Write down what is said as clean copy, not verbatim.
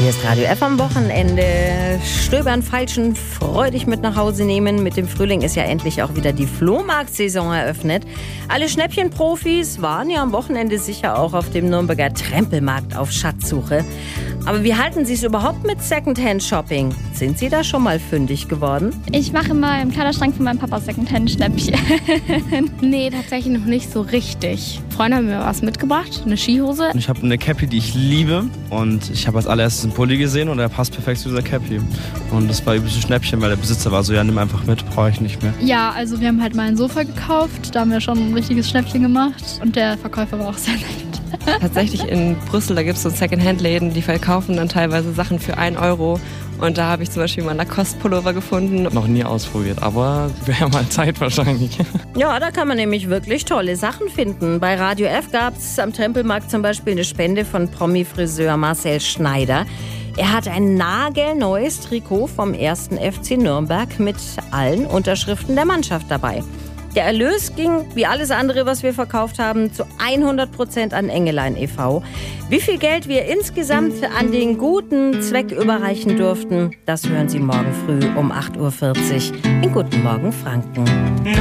Hier ist Radio F am Wochenende. Stöbern, feilschen, freudig mit nach Hause nehmen. Mit dem Frühling ist ja endlich auch wieder die Flohmarktsaison eröffnet. Alle Schnäppchenprofis waren ja am Wochenende sicher auch auf dem Nürnberger Trempelmarkt auf Schatzsuche. Aber wie halten Sie es überhaupt mit Secondhand-Shopping? Sind Sie da schon mal fündig geworden? Ich mache immer im Kleiderschrank von meinem Papa Secondhand-Schnäppchen. Nee, tatsächlich noch nicht so richtig. Freunde haben mir was mitgebracht, eine Skihose. Ich habe eine Cappy, die ich liebe, und ich habe als allererstes einen Pulli gesehen und der passt perfekt zu dieser Cappy. Und das war übrigens ein Schnäppchen, weil der Besitzer war so, ja, nimm einfach mit, brauche ich nicht mehr. Ja, also wir haben halt mal ein Sofa gekauft, da haben wir schon ein richtiges Schnäppchen gemacht und der Verkäufer war auch sehr nett. Tatsächlich in Brüssel, da gibt es so Secondhand-Läden, die verkaufen dann teilweise Sachen für 1 Euro. Und da habe ich zum Beispiel mal einen Lacoste-Pullover gefunden. Noch nie ausprobiert, aber wäre mal Zeit wahrscheinlich. Ja, da kann man nämlich wirklich tolle Sachen finden. Bei Radio F gab es am Trempelmarkt zum Beispiel eine Spende von Promi-Friseur Marcel Schneider. Er hat ein nagelneues Trikot vom 1. FC Nürnberg mit allen Unterschriften der Mannschaft dabei. Der Erlös ging, wie alles andere, was wir verkauft haben, zu 100% an Engelein e.V. Wie viel Geld wir insgesamt an den guten Zweck überreichen durften, das hören Sie morgen früh um 8.40 Uhr in Guten Morgen Franken.